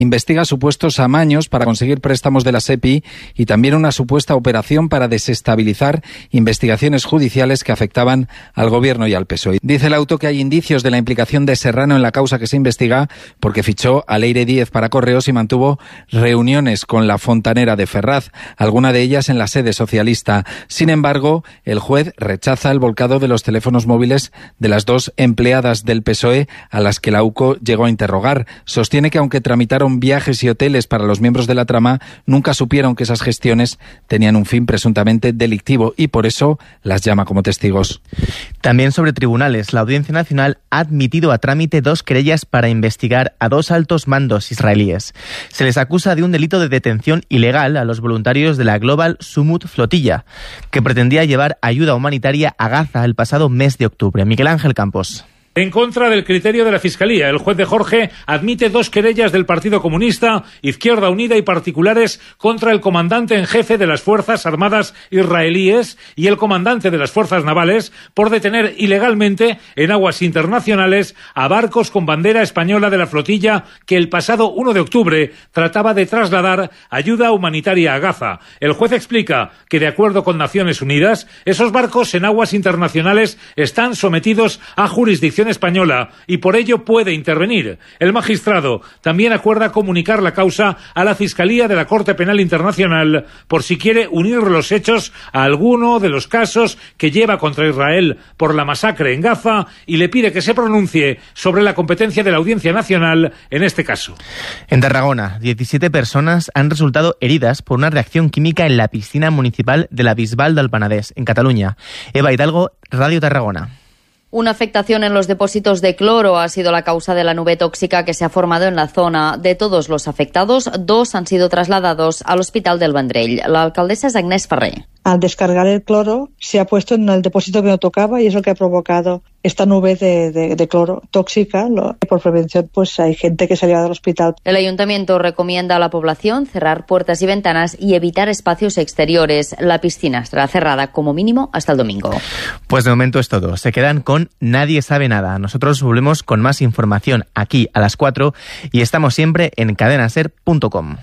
investiga supuestos amaños para conseguir préstamos de la SEPI y también una supuesta operación para desestabilizar investigaciones judiciales que afectaban al Gobierno y al PSOE. Dice el auto que hay indicios de la implicación de Serrano en la causa que se investiga porque fichó a Leire Díez para Correos y mantuvo reuniones con la fontanera de Ferraz, alguna de ellas en la sede socialista. Sin embargo, el juez rechaza el volcado de los teléfonos móviles de las dos empleadas del PSOE a las que la UCO llegó a interrogar. Sostiene que aunque tramitaron viajes y hoteles para los miembros de la trama, nunca supieron que esas gestiones tenían un fin presuntamente delictivo y por eso las llama como testigos. También sobre tribunales, la Audiencia Nacional ha admitido a trámite 2 querellas para investigar a 2 altos mandos israelíes. Se les acusa de un delito de detención ilegal a los voluntarios de la Global Sumut Flotilla, que pretendía llevar ayuda humanitaria a Gaza el pasado mes de octubre. Miguel Ángel Campos. En contra del criterio de la Fiscalía, el juez de Jorge admite 2 querellas del Partido Comunista, Izquierda Unida y particulares contra el comandante en jefe de las Fuerzas Armadas israelíes y el comandante de las Fuerzas Navales por detener ilegalmente en aguas internacionales a barcos con bandera española de la flotilla que el pasado 1 de octubre trataba de trasladar ayuda humanitaria a Gaza. El juez explica que, de acuerdo con Naciones Unidas, esos barcos en aguas internacionales están sometidos a jurisdicción española y por ello puede intervenir. El magistrado también acuerda comunicar la causa a la Fiscalía de la Corte Penal Internacional por si quiere unir los hechos a alguno de los casos que lleva contra Israel por la masacre en Gaza y le pide que se pronuncie sobre la competencia de la Audiencia Nacional en este caso. En Tarragona, 17 personas han resultado heridas por una reacción química en la piscina municipal de la Bisbal del Penedès, en Cataluña. Eva Hidalgo, Radio Tarragona. Una afectación en los depósitos de cloro ha sido la causa de la nube tóxica que se ha formado en la zona. De todos los afectados, 2 han sido trasladados al Hospital del Vendrell. La alcaldesa es Agnès Ferrer. Al descargar el cloro se ha puesto en el depósito que no tocaba y es lo que ha provocado esta nube de cloro tóxica. Por prevención, pues hay gente que se ha llevado al hospital. El ayuntamiento recomienda a la población cerrar puertas y ventanas y evitar espacios exteriores. La piscina estará cerrada como mínimo hasta el domingo. Pues de momento es todo. Se quedan con Nadie sabe nada. Nosotros volvemos con más información aquí a las 4 y estamos siempre en cadenaser.com.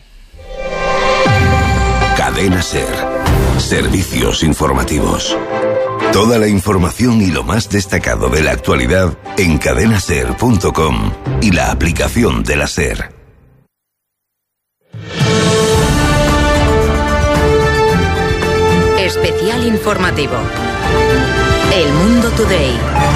Cadena Ser. Servicios informativos. Toda la información y lo más destacado de la actualidad en cadenaser.com y la aplicación de la Ser. Especial informativo. El Mundo Today.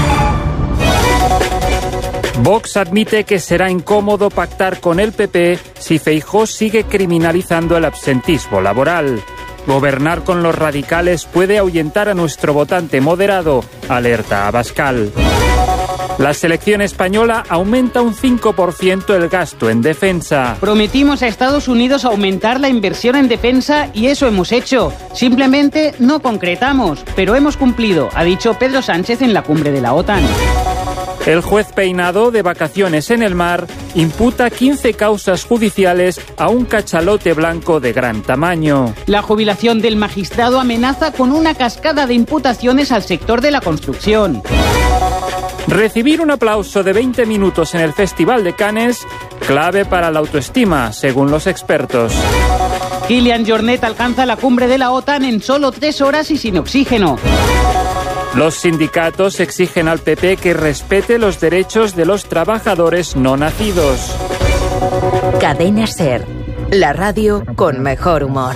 Vox admite que será incómodo pactar con el PP si Feijóo sigue criminalizando el absentismo laboral. Gobernar con los radicales puede ahuyentar a nuestro votante moderado, alerta Abascal. La selección española aumenta un 5% el gasto en defensa. Prometimos a Estados Unidos aumentar la inversión en defensa y eso hemos hecho. Simplemente no concretamos, pero hemos cumplido, ha dicho Pedro Sánchez en la cumbre de la OTAN. El juez Peinado, de vacaciones en el mar, imputa 15 causas judiciales a un cachalote blanco de gran tamaño. La jubilación del magistrado amenaza con una cascada de imputaciones al sector de la construcción. Recibir un aplauso de 20 minutos en el Festival de Cannes, clave para la autoestima, según los expertos. Kilian Jornet alcanza la cumbre de la OTAN en solo 3 horas y sin oxígeno. Los sindicatos exigen al PP que respete los derechos de los trabajadores no nacidos. Cadena Ser, la radio con mejor humor.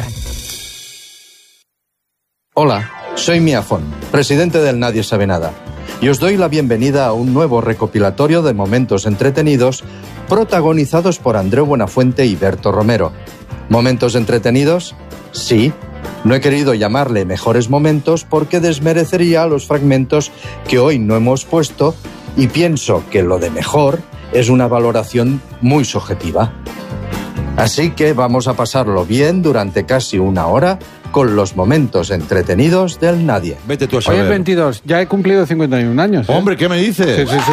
Hola, soy Mia Font, presidente del Nadie Sabe Nada, y os doy la bienvenida a un nuevo recopilatorio de momentos entretenidos protagonizados por Andreu Buenafuente y Berto Romero. ¿Momentos entretenidos? Sí. No he querido llamarle mejores momentos porque desmerecería los fragmentos que hoy no hemos puesto y pienso que lo de mejor es una valoración muy subjetiva. Así que vamos a pasarlo bien durante casi 1 hora con los momentos entretenidos del Nadie. Vete tú a saber. Hoy es 22, ya he cumplido 51 años. Hombre, ¿qué me dices? Sí.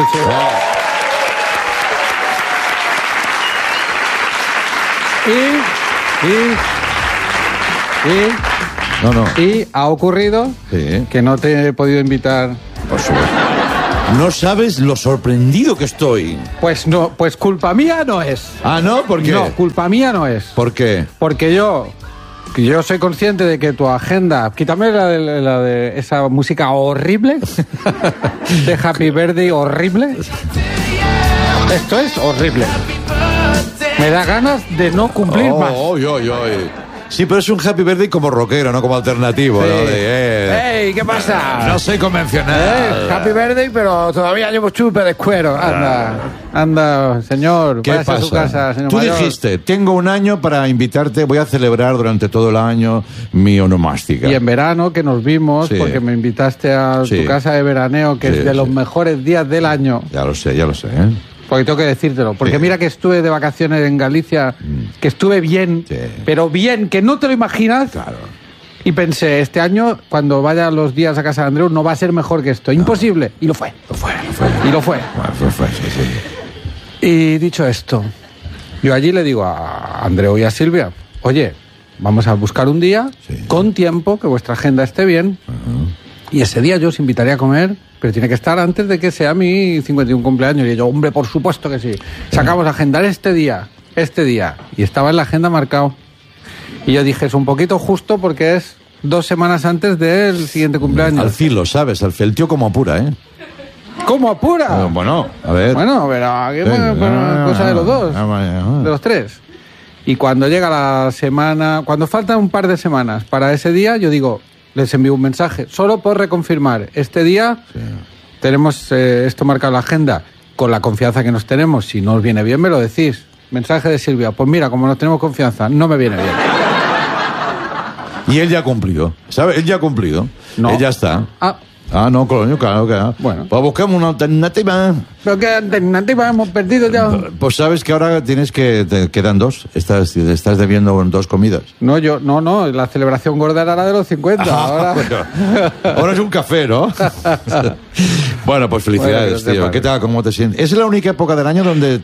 No. Y ha ocurrido que no te he podido invitar. Por supuesto. No sabes lo sorprendido que estoy. Pues no, pues culpa mía no es. Ah, ¿no? ¿Por qué? No, culpa mía no es. ¿Por qué? Porque yo soy consciente de que tu agenda... Quítame la de esa música horrible de Happy Birthday horrible. Esto es horrible. Me da ganas de no cumplir más. Sí, pero es un Happy Birthday como rockero, no como alternativo. Sí. ¿No? ¡Ey! ¿Qué pasa? No soy convencional. Happy Birthday, pero todavía llevo chupe de cuero. Anda, señor. ¿Qué pasa pasa? A su casa, señor Tú mayor. dijiste, tengo un año para invitarte, voy a celebrar durante todo el año mi onomástica. Y en verano, que nos vimos, Sí. porque me invitaste a Sí. tu casa de veraneo, que Sí, es de los sí. mejores días del año. Ya lo sé, ¿eh? Porque tengo que decírtelo. Porque mira que estuve de vacaciones en Galicia, que estuve bien, pero bien, que no te lo imaginas. Claro. Y pensé, este año, cuando vaya los días a casa de Andreu, no va a ser mejor que esto. Imposible. Y lo fue. Y lo fue. Y dicho esto, yo allí le digo a Andreu y a Silvia, oye, vamos a buscar un día con tiempo, que vuestra agenda esté bien. Y ese día yo os invitaré a comer, pero tiene que estar antes de que sea mi 51 cumpleaños. Y yo, hombre, por supuesto que sí. Sacamos a agendar este día. Y estaba en la agenda marcado. Y yo dije, es un poquito justo porque es 2 semanas antes del siguiente cumpleaños. Al filo, ¿sabes? El tío como apura, ¿eh? ¿Cómo apura? Bueno, a ver. Bueno, pero aquí es cosa de los dos, de los 3. Y cuando llega la semana, cuando faltan un par de semanas para ese día, yo digo, les envío un mensaje, solo por reconfirmar, este día tenemos esto marcado en la agenda, con la confianza que nos tenemos, si no os viene bien me lo decís. Mensaje de Silvia, pues mira, como nos tenemos confianza, no me viene bien. Y él ya ha cumplido, ¿sabes? Él ya ha cumplido. No. Él ya está. No, coño, claro. Bueno. Pues buscamos una alternativa. ¿Pero qué alternativa hemos perdido ya? Pues sabes que ahora te quedan 2. Estás debiendo 2 comidas. No, la celebración gorda era la de los 50. Ahora... Ahora es un café, ¿no? Bueno, pues felicidades, tío. ¿Qué tal? ¿Cómo te sientes? Es la única época del año donde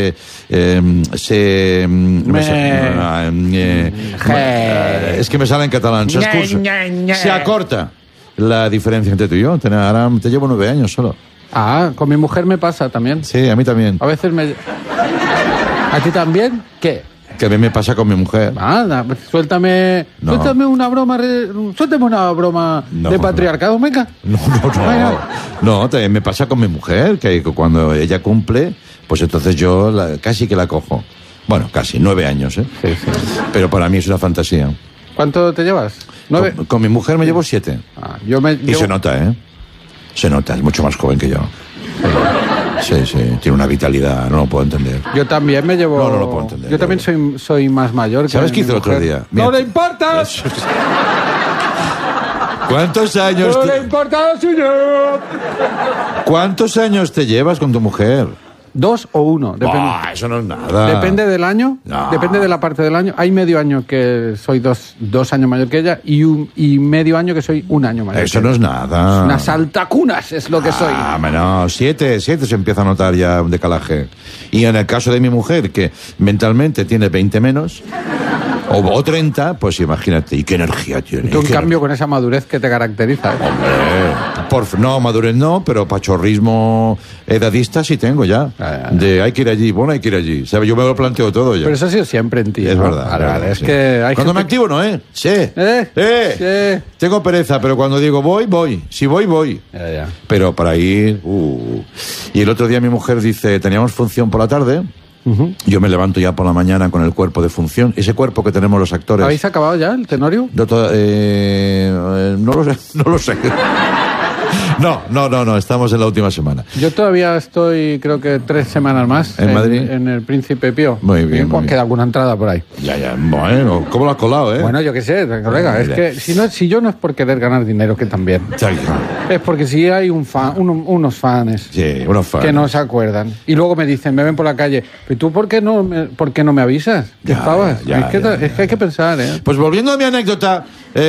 es que me sale en catalán. Se acorta la diferencia entre tú y yo. Ahora te llevo 9 años solo. Con mi mujer me pasa también. Sí, a mí también. A veces ¿A ti también? ¿Qué? Que a mí me pasa con mi mujer. Pues suéltame una broma, de patriarcado, venga. No, también me pasa con mi mujer, que cuando ella cumple, pues entonces yo casi que la cojo. Bueno, casi, 9 años, ¿eh? Sí. Pero para mí es una fantasía. ¿Cuánto te llevas? 9. Con mi mujer me llevo 7. Y se nota, ¿eh? Se nota, es mucho más joven que yo. Sí, tiene una vitalidad, no lo puedo entender. Yo también me llevo... No lo puedo entender. Yo también soy más mayor que ¿Sabes qué hice el otro día? ¡No le importa! ¿Cuántos años? ¡No le importa lo suyo! ¿Cuántos años te llevas con tu mujer? 2 o 1. Eso no es nada. Depende del año, depende de la parte del año. Hay medio año que soy 2 años mayor que ella y medio año que soy 1 año mayor. Eso no es nada. Unas saltacunas es lo que soy. No, 7 se empieza a notar ya un decalaje. Y en el caso de mi mujer, que mentalmente tiene 20 menos... O 30, pues imagínate, ¿y qué energía tiene? Tú, en cambio, con esa madurez que te caracteriza. Hombre, no, madurez no, pero pachorrismo edadista sí tengo ya. De hay que ir allí, hay que ir allí. ¿Sabes? Yo me lo planteo todo ya. Pero eso ha sido siempre en ti. Es ¿no? verdad. Vale, es que hay cuando me activo, ¿no? Sí. Sí. Tengo pereza, pero cuando digo voy. Si voy. Ya. Pero para ir... Y el otro día mi mujer dice, teníamos función por la tarde... Yo me levanto ya por la mañana con el cuerpo de función. Ese cuerpo que tenemos los actores. ¿Habéis acabado ya el Tenorio? No lo sé. No, estamos en la última semana. Yo todavía estoy, creo que 3 semanas más. ¿En Madrid? En el Príncipe Pío. Muy bien. Queda alguna entrada por ahí. Ya. Bueno, ¿cómo lo has colado, eh? Bueno, yo qué sé, colega. Es que si yo no es por querer ganar dinero, que también. Es porque si hay unos fans. Sí, unos fans. Que no se acuerdan. Y luego me dicen, me ven por la calle. ¿Pero tú por qué no me avisas? ¿Qué estabas? Es que hay que pensar, ¿eh? Pues volviendo a mi anécdota,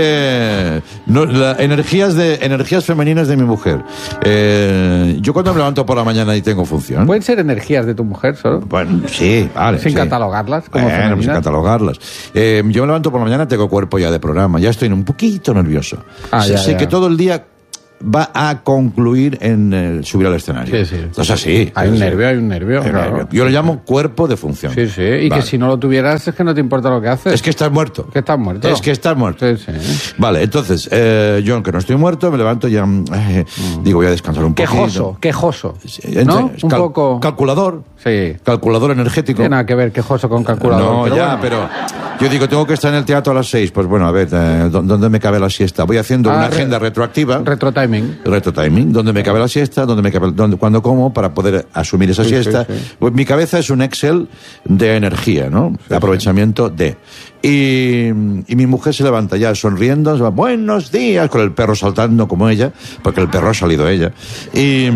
energías femeninas de mi mujer. Yo cuando me levanto por la mañana y tengo función. ¿Pueden ser energías de tu mujer solo? Bueno, sí, vale. Sin catalogarlas. Sin catalogarlas. Yo me levanto por la mañana, tengo cuerpo ya de programa, ya estoy un poquito nervioso. Sé que todo el día va a concluir en subir al escenario. Sí. Entonces así. Hay un nervio. Claro. Yo lo llamo cuerpo de función. Sí. Y vale. que si no lo tuvieras es que no te importa lo que haces. Es que estás muerto. Que estás muerto. Es que estás muerto. Sí. Vale, entonces, yo aunque no estoy muerto, me levanto y ya, digo, voy a descansar un poquito. Quejoso. ¿No? Un poco... Calculador. Sí. Calculador energético. Tiene nada que ver quejoso con calculador. Pero yo digo, tengo que estar en el teatro a las 6. Pues bueno, a ver, ¿dónde me cabe la siesta? Voy haciendo una agenda retroactiva. Retrotiming. ¿Dónde me cabe la siesta? ¿Cuándo como? Para poder asumir esa siesta. Sí. Pues mi cabeza es un Excel de energía, ¿no? De aprovechamiento de... Y mi mujer se levanta ya sonriendo, se va, buenos días, con el perro saltando como ella, porque el perro ha salido ella. Y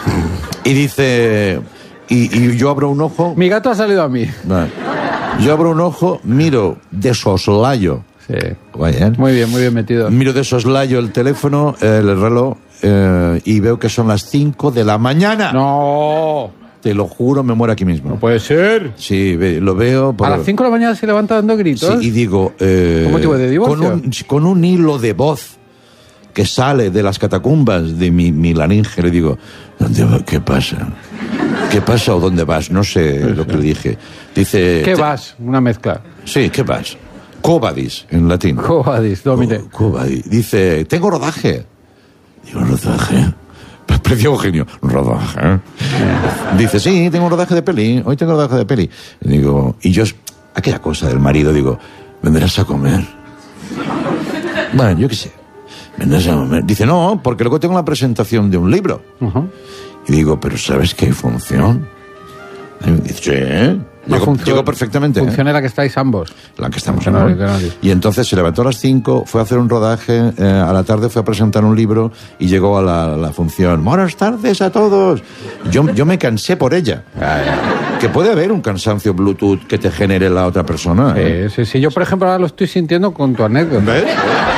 dice... Y yo abro un ojo... Mi gato ha salido a mí. No, yo abro un ojo, miro de soslayo. Sí. Muy bien metido. Miro de soslayo el teléfono, el reloj, y veo que son las 5 de la mañana. ¡No! Te lo juro, me muero aquí mismo. No puede ser. Sí, lo veo... A las 5 de la mañana se levanta dando gritos. Sí, y digo... ¿Con motivo de divorcio? Con un hilo de voz que sale de las catacumbas de mi laringe, le digo, ¿qué pasa? ¿Qué pasa o dónde vas? No sé lo que le dije. Dice... ¿Qué vas? Una mezcla. Sí, ¿qué vas? Quo vadis, en latín. Quo vadis, domine. Quo vadis. Dice, tengo rodaje. Digo, ¿rodaje? Precio Eugenio, rodaje. Dice, sí, tengo un rodaje de peli. Hoy tengo rodaje de peli. Y digo, y yo, aquella cosa del marido, digo, ¿vendrás a comer? Bueno, yo qué sé. ¿Vendrás a comer? Dice, no, porque luego tengo la presentación de un libro. Y digo, ¿pero sabes qué función? Y me dice, sí. Llegó perfectamente. Función era que estáis ambos. La que estamos ahora. Y entonces se levantó a las 5, fue a hacer un rodaje, a la tarde fue a presentar un libro y llegó a la función. Buenas tardes a todos. Yo me cansé por ella. Que puede haber un cansancio Bluetooth que te genere la otra persona. Sí. Yo, por ejemplo, ahora lo estoy sintiendo con tu anécdota. ¿Ves?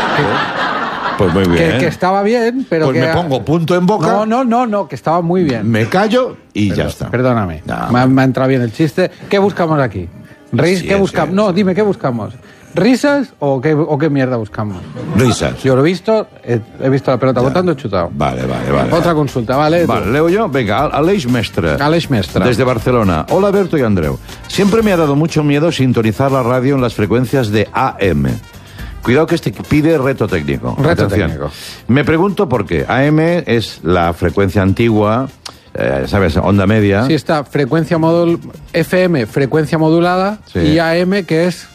Pues muy bien. Que estaba bien, pero pues que... me pongo punto en boca. No, que estaba muy bien. Me callo y ya está. Perdóname. No. Me ha entrado bien el chiste. ¿Qué buscamos aquí? ¿Qué buscamos? No, dime, ¿qué buscamos? ¿Risas o qué mierda buscamos? Risas. Yo lo he visto, he visto la pelota botando, he chutado. Vale. Otra consulta, ¿vale? Vale, leo yo. Venga, Aleix Mestre. Aleix Mestre. Desde Barcelona. Hola, Berto y Andreu. Siempre me ha dado mucho miedo sintonizar la radio en las frecuencias de AM. Cuidado que este pide reto técnico. Técnico. Me pregunto por qué. AM es la frecuencia antigua, ¿sabes? Onda media. Sí, está frecuencia FM, frecuencia modulada, sí. Y AM, que es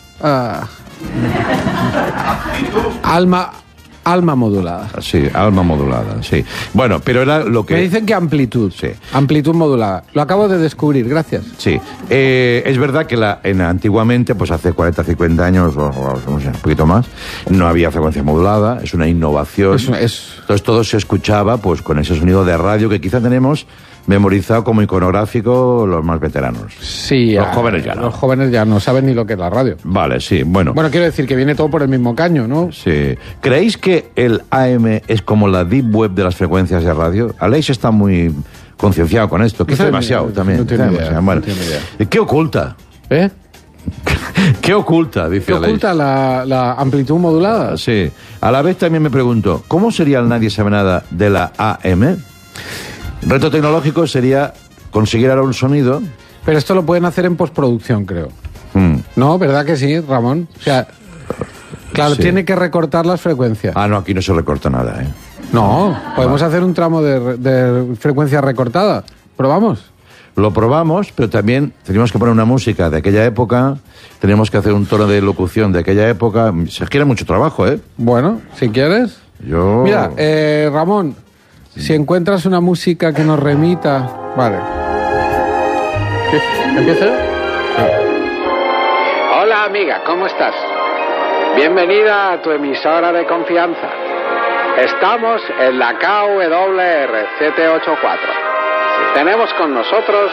alma modulada. Sí, alma modulada, sí. Bueno, pero era lo que... Me dicen que amplitud. Sí. Amplitud modulada. Lo acabo de descubrir, gracias. Sí. Es verdad que antiguamente, pues hace 40, 50 años, o no sé, un poquito más, no había frecuencia modulada, es una innovación. Entonces todo se escuchaba pues con ese sonido de radio que quizá tenemos memorizado como iconográfico los más veteranos. Sí. Los jóvenes ya no. Los jóvenes ya no saben ni lo que es la radio. Vale, sí, bueno. Bueno, quiero decir que viene todo por el mismo caño, ¿no? Sí. ¿Creéis que el AM es como la deep web de las frecuencias de radio? Aleix está muy concienciado con esto. Quizá demasiado también. No tiene idea. Bueno, no tiene idea. ¿Qué oculta? ¿Qué oculta? Dice Aleix. ¿Qué oculta la amplitud modulada? Sí. A la vez también me pregunto, ¿cómo sería el Nadie Sabe Nada de la AM? Reto tecnológico sería conseguir ahora un sonido. Pero esto lo pueden hacer en postproducción, creo. No, ¿verdad que sí, Ramón? O sea, claro, sí. Tiene que recortar las frecuencias. No, aquí no se recorta nada, ¿eh? No, podemos hacer un tramo de frecuencia recortada. ¿Probamos? Lo probamos, pero también tenemos que poner una música de aquella época, tenemos que hacer un tono de locución de aquella época. Se requiere mucho trabajo, ¿eh? Bueno, si quieres. Mira, Ramón, si encuentras una música que nos remita... Vale. ¿Empieza? Hola, amiga, ¿cómo estás? Bienvenida a tu emisora de confianza. Estamos en la KWR 784. Tenemos con nosotros...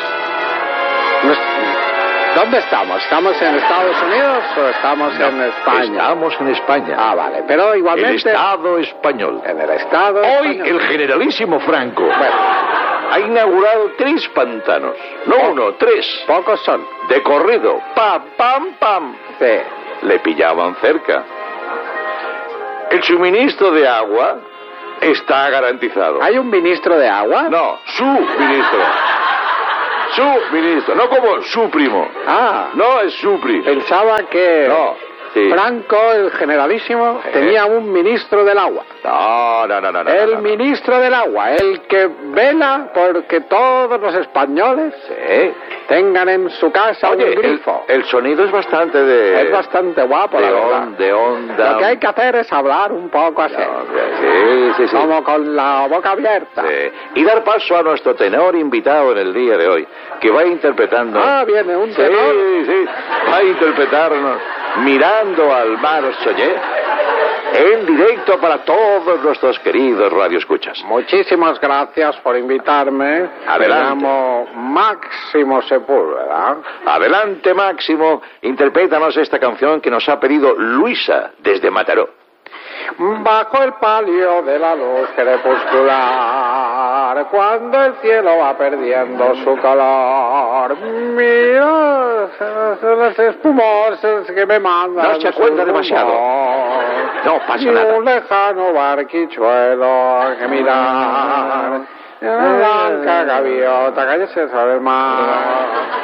¿Dónde estamos? ¿Estamos en Estados Unidos o estamos en España? Estamos en España. Vale, pero igualmente... El Estado español. En el Estado Hoy español. El generalísimo Franco ha inaugurado 3 pantanos. No 1, 3. Pocos son. De corrido. Pam, pam, pam. Sí. Le pillaban cerca. El suministro de agua está garantizado. ¿Hay un ministro de agua? No, su ministro. Su ministro, no como su primo. Ah. No, es su primo. Pensaba que Sí. Franco, el generalísimo, tenía un ministro del agua. No. El ministro del agua, el que vela porque todos los españoles tengan en su casa un grifo. El sonido es bastante de... Es bastante guapo, la verdad. De onda. Lo que hay que hacer es hablar un poco así. Sí. Como con la boca abierta. Sí. Y dar paso a nuestro tenor invitado en el día de hoy, que va interpretando... Ah, viene un tenor. Sí. Va a interpretarnos Mirando al mar soñé, en directo para todos nuestros queridos radioescuchas. Muchísimas gracias por invitarme. Adelante. Me llamo Máximo Sepúlveda. Adelante, Máximo. Interprétanos esta canción que nos ha pedido Luisa desde Mataró. Bajo el palio de la luz crepuscular, cuando el cielo va perdiendo su color, mira las espumosas que me mandan. No se cuenta demasiado. No pasa nada. Y un lejano barquichuelo que mirar. Una blanca gaviota, cállese sobre el mar.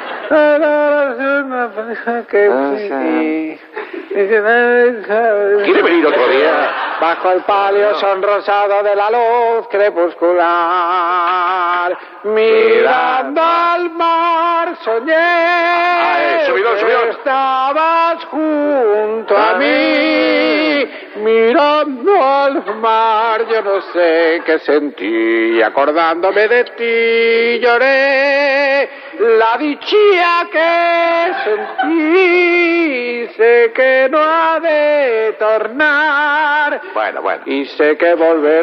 ¿Quiere venir otro día? Bajo el palio sonrosado de la luz crepuscular, mirando al mar soñé subidón. que estabas junto a mí. Mirando al mar yo no sé qué sentí, acordándome de ti lloré. La dicha que sentí, sé que no ha de tornar. Bueno. Y sé que volver